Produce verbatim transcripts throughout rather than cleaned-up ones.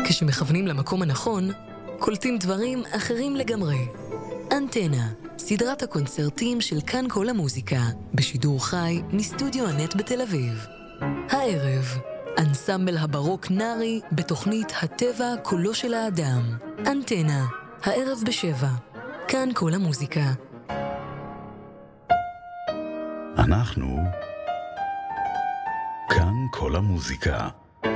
כשמכוונים למקום הנכון, קולטים דברים אחרים לגמרי. אנטנה, סדרת הקונצרטים של כאן כל המוזיקה, בשידור חי מסטודיו הנט בתל אביב. הערב, אנסמבל הברוק נארי בתוכנית הטבע קולו של האדם. אנטנה, הערב בשבע. כאן כל המוזיקה. אנחנו כאן כל המוזיקה.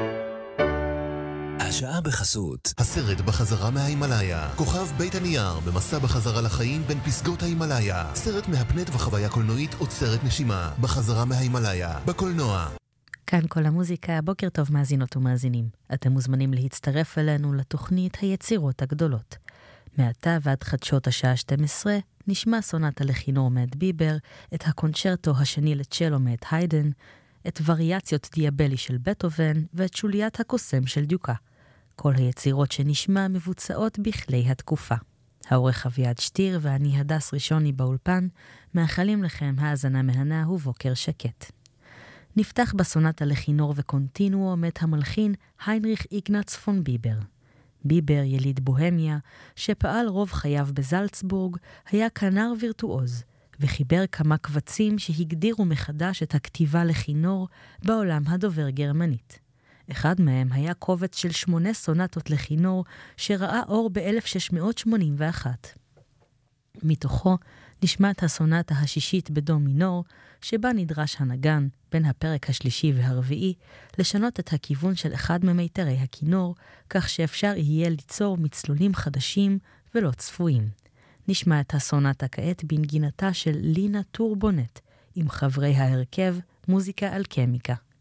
השעה בחסות. הסרט בחזרה מההימלאיה. כוכב בית הנייר במסע בחזרה לחיים בין פסגות ההימלאיה. סרט מהפנט וחוויה קולנועית עוצרת נשימה. בחזרה מההימלאיה. בקולנוע. כאן כל המוזיקה. בוקר טוב מאזינות ומאזינים. אתם מוזמנים להצטרף אלינו לתוכנית היצירות הגדולות. מעתה ועד חדשות השעה שתים עשרה נשמע סונטה לכינור מאת ביבר, את הקונצ'רטו השני לצ'לו מאת היידן, את וריאציות דיאבלי של בטהובן ואת שוליית הקוסם של דיוקה. כל היצירות שנשמע מבוצעות בכלי התקופה. העורך אביעד שטיר ואני הדס ראשוני באולפן, מאחלים לכם האזנה מהנה ובוקר שקט. נפתח בסונטה לכינור וקונטינואו מאת המלחין היינריך איגנץ פון ביבר. ביבר, יליד בוהמיה, שפעל רוב חייו בזלצבורג, היה כנר וירטואוז, וחיבר כמה קבצים שהגדירו מחדש את הכתיבה לכינור בעולם הדובר גרמנית. אחד מהם היה קובץ של שמונה סונטות לכינור שראה אור ב-אלף שש מאות שמונים ואחת. מתוכו נשמעת הסונטה השישית בדו מינור, שבה נדרש הנגן, בין הפרק השלישי והרביעי, לשנות את הכיוון של אחד ממיתרי הכינור, כך שאפשר יהיה ליצור מצלולים חדשים ולא צפויים. נשמע את הסונטה כעת בנגינתה של לינה טורבונט, עם חברי ההרכב מוזיקה אלקמיקה.